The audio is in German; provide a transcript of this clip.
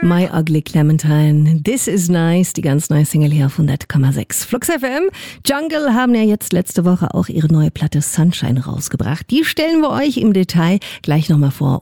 My Ugly Clementine, This Is Nice, die ganz neue Single hier auf 100,6. Flux FM, Jungle haben ja jetzt letzte Woche auch ihre neue Platte Sunshine rausgebracht. Die stellen wir euch im Detail gleich nochmal vor.